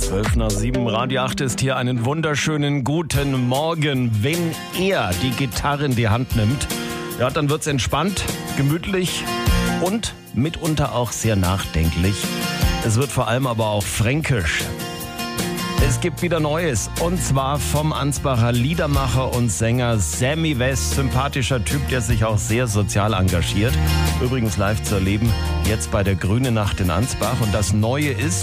12:07, Radio 8 ist hier. Einen wunderschönen guten Morgen. Wenn er die Gitarre in die Hand nimmt, ja, dann wird's entspannt, gemütlich und mitunter auch sehr nachdenklich. Es wird vor allem aber auch fränkisch. Es gibt wieder Neues, und zwar vom Ansbacher Liedermacher und Sänger Sammy West. Sympathischer Typ, der sich auch sehr sozial engagiert. Übrigens live zu erleben, jetzt bei der Grüne Nacht in Ansbach. Und das Neue ist,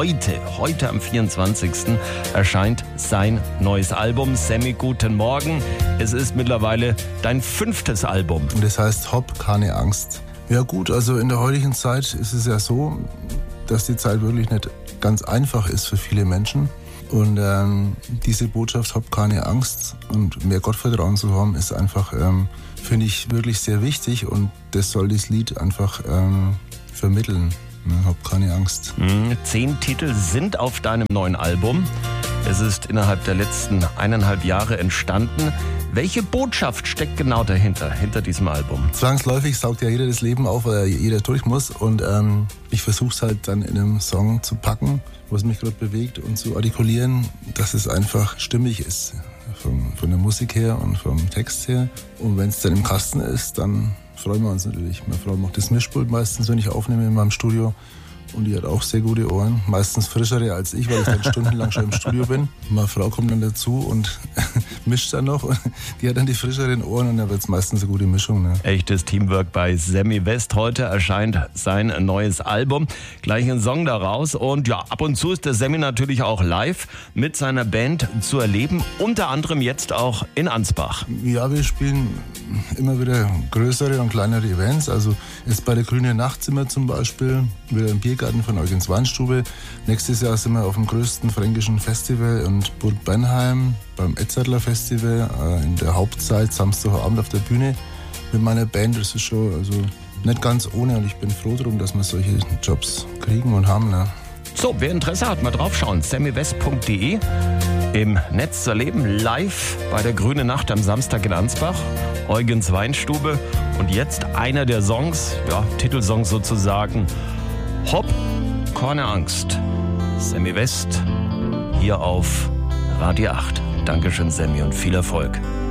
heute am 24. erscheint sein neues Album. Sammy, guten Morgen. Es ist mittlerweile dein 5. Album. Und das heißt Hab keine Angst. Ja gut, also in der heutigen Zeit ist es ja so, dass die Zeit wirklich nicht ganz einfach ist für viele Menschen. Und diese Botschaft, hab keine Angst und mehr Gottvertrauen zu haben, ist einfach, finde ich, wirklich sehr wichtig. Und das soll das Lied einfach vermitteln. Hab keine Angst. 10 Titel sind auf deinem neuen Album. Es ist innerhalb der letzten 1,5 Jahre entstanden. Welche Botschaft steckt genau dahinter, hinter diesem Album? Zwangsläufig saugt ja jeder das Leben auf, weil jeder durch muss. Und ich versuche es halt dann in einem Song zu packen, was mich gerade bewegt, und zu artikulieren, dass es einfach stimmig ist. Von der Musik her und vom Text her. Und wenn es dann im Kasten ist, dann freuen wir uns natürlich. Meine Frau macht das Mischpult meistens, wenn ich aufnehme in meinem Studio. Und die hat auch sehr gute Ohren, meistens frischere als ich, weil ich dann stundenlang schon im Studio bin. Meine Frau kommt dann dazu und mischt dann noch. Und die hat dann die frischeren Ohren, und dann wird es meistens eine gute Mischung. Ne? Echtes Teamwork bei Sammy West. Heute erscheint sein neues Album. Gleich ein Song daraus. Und ja, ab und zu ist der Sammy natürlich auch live mit seiner Band zu erleben. Unter anderem jetzt auch in Ansbach. Ja, wir spielen immer wieder größere und kleinere Events. Also jetzt bei der Grüne Nacht sind wir zum Beispiel wieder im Biergarten von Eugens Weinstube. Nächstes Jahr sind wir auf dem größten fränkischen Festival in Burg Bernheim beim Edzardler Festival in der Hauptzeit, Samstagabend auf der Bühne mit meiner Band. Das ist schon also nicht ganz ohne, und ich bin froh darum, dass wir solche Jobs kriegen und haben. Ne? So, wer Interesse hat, mal draufschauen. sammywest.de im Netz zu erleben, live bei der Grüne Nacht am Samstag in Ansbach, Eugens Weinstube. Und jetzt einer der Songs, ja, Titelsong sozusagen, Hab keine Angst. Sammy West hier auf Radio 8. Dankeschön, Sammy, und viel Erfolg.